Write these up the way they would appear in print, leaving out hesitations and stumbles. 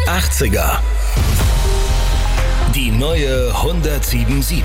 80er. Die neue 107.7.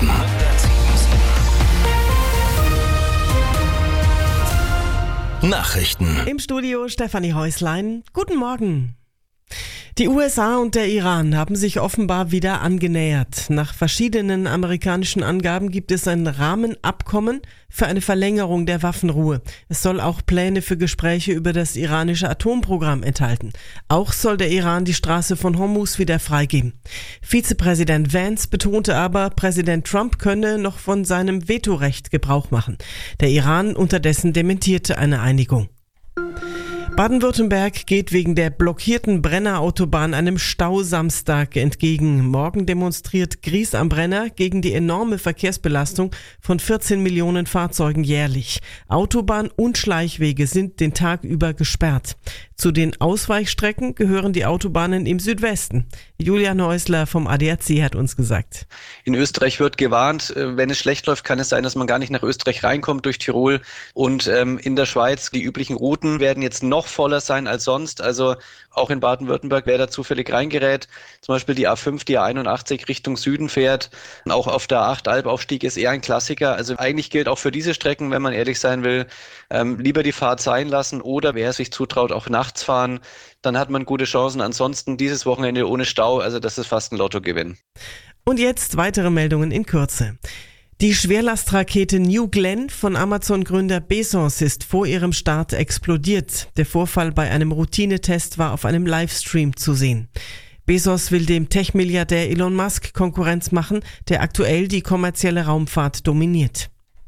Nachrichten. Im Studio Stefanie Häuslein. Guten Morgen. Die USA und der Iran haben sich offenbar wieder angenähert. Nach verschiedenen amerikanischen Angaben gibt es ein Rahmenabkommen für eine Verlängerung der Waffenruhe. Es soll auch Pläne für Gespräche über das iranische Atomprogramm enthalten. Auch soll der Iran die Straße von Hormuz wieder freigeben. Vizepräsident Vance betonte aber, Präsident Trump könne noch von seinem Vetorecht Gebrauch machen. Der Iran unterdessen dementierte eine Einigung. Baden-Württemberg geht wegen der blockierten Brennerautobahn einem Stausamstag entgegen. Morgen demonstriert Gries am Brenner gegen die enorme Verkehrsbelastung von 14 Millionen Fahrzeugen jährlich. Autobahn und Schleichwege sind den Tag über gesperrt. Zu den Ausweichstrecken gehören die Autobahnen im Südwesten. Julian Häusler vom ADAC hat uns gesagt. In Österreich wird gewarnt, wenn es schlecht läuft, kann es sein, dass man gar nicht nach Österreich reinkommt durch Tirol. Und in der Schweiz, die üblichen Routen werden jetzt noch voller sein als sonst. Also auch in Baden-Württemberg, wer da zufällig reingerät, zum Beispiel die A5, die A81 Richtung Süden fährt. Auch auf der A8 Albaufstieg ist eher ein Klassiker. Also eigentlich gilt auch für diese Strecken, wenn man ehrlich sein will, lieber die Fahrt sein lassen oder wer sich zutraut, auch nachts fahren. Dann hat man gute Chancen. Ansonsten dieses Wochenende ohne Stau, also das ist fast ein Lottogewinn. Und jetzt weitere Meldungen in Kürze. Die Schwerlastrakete New Glenn von Amazon-Gründer Bezos ist vor ihrem Start explodiert. Der Vorfall bei einem Routinetest war auf einem Livestream zu sehen. Bezos will dem Tech-Milliardär Elon Musk Konkurrenz machen, der aktuell die kommerzielle Raumfahrt dominiert.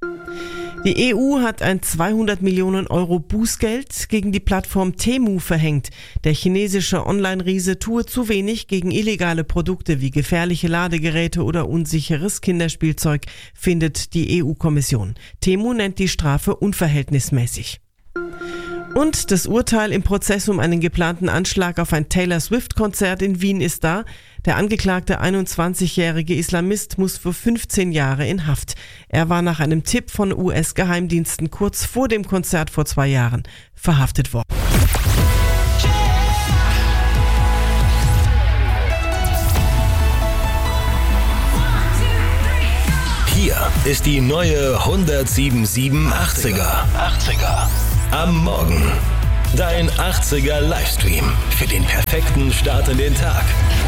Die EU hat ein 200 Millionen Euro Bußgeld gegen die Plattform Temu verhängt. Der chinesische Online-Riese tue zu wenig gegen illegale Produkte wie gefährliche Ladegeräte oder unsicheres Kinderspielzeug, findet die EU-Kommission. Temu nennt die Strafe unverhältnismäßig. Und das Urteil im Prozess um einen geplanten Anschlag auf ein Taylor Swift-Konzert in Wien ist da. Der angeklagte 21-jährige Islamist muss für 15 Jahre in Haft. Er war nach einem Tipp von US-Geheimdiensten kurz vor dem Konzert vor 2 Jahren verhaftet worden. Hier ist die neue 107.7 80er. Am Morgen. Dein 80er Livestream für den perfekten Start in den Tag.